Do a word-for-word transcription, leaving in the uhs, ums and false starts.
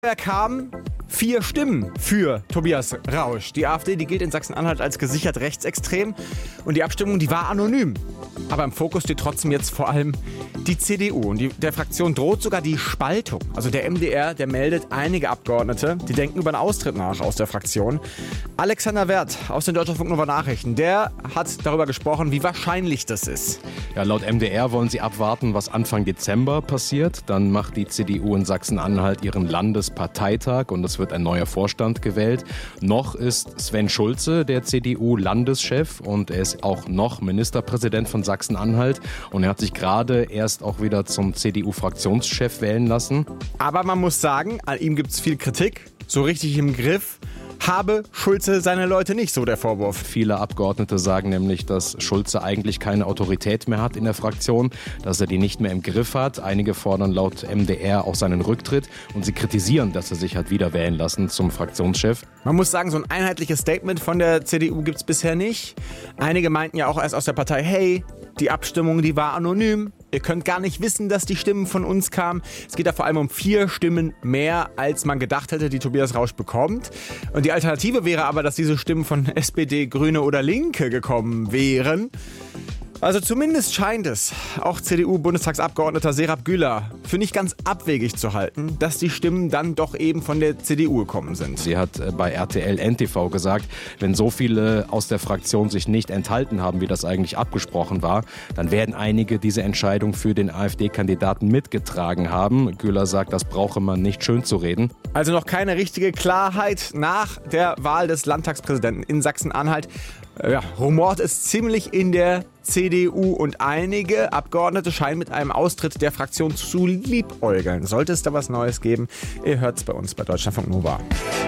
Er kam vier Stimmen für Tobias Rausch. Die AfD, die gilt in Sachsen-Anhalt als gesichert rechtsextrem und die Abstimmung, die war anonym. Aber im Fokus steht trotzdem jetzt vor allem die C D U. Und die, der Fraktion droht sogar die Spaltung. Also der M D R, der meldet einige Abgeordnete, die denken über einen Austritt nach aus der Fraktion. Alexander Werth aus den Deutschlandfunk Nova Nachrichten, der hat darüber gesprochen, wie wahrscheinlich das ist. Ja, laut M D R wollen sie abwarten, was Anfang Dezember passiert. Dann macht die C D U in Sachsen-Anhalt ihren Landesparteitag und es wird ein neuer Vorstand gewählt. Noch ist Sven Schulze der C D U-Landeschef und er ist auch noch Ministerpräsident von Sachsen-Anhalt. Und er hat sich gerade erst auch wieder zum C D U-Fraktionschef wählen lassen. Aber man muss sagen, an ihm gibt es viel Kritik. So richtig im Griff habe Schulze seine Leute nicht, so der Vorwurf. Viele Abgeordnete sagen nämlich, dass Schulze eigentlich keine Autorität mehr hat in der Fraktion, dass er die nicht mehr im Griff hat. Einige fordern laut M D R auch seinen Rücktritt und sie kritisieren, dass er sich hat wieder wählen lassen zum Fraktionschef. Man muss sagen, so ein einheitliches Statement von der C D U gibt es bisher nicht. Einige meinten ja auch erst aus der Partei, hey, die Abstimmung, die war anonym. Ihr könnt gar nicht wissen, dass die Stimmen von uns kamen. Es geht da vor allem um vier Stimmen mehr, als man gedacht hätte, die Tobias Rausch bekommt. Und die Alternative wäre aber, dass diese Stimmen von S P D, Grüne oder Linke gekommen wären. Also zumindest scheint es auch C D U-Bundestagsabgeordneter Serap Güler für nicht ganz abwegig zu halten, dass die Stimmen dann doch eben von der C D U gekommen sind. Sie hat bei R T L N T V gesagt, wenn so viele aus der Fraktion sich nicht enthalten haben, wie das eigentlich abgesprochen war, dann werden einige diese Entscheidung für den AfD-Kandidaten mitgetragen haben. Güler sagt, das brauche man nicht schön zu reden. Also noch keine richtige Klarheit nach der Wahl des Landtagspräsidenten in Sachsen-Anhalt. Ja, rumort ist ziemlich in der C D U und einige Abgeordnete scheinen mit einem Austritt der Fraktion zu liebäugeln. Sollte es da was Neues geben, ihr hört es bei uns bei Deutschlandfunk Nova.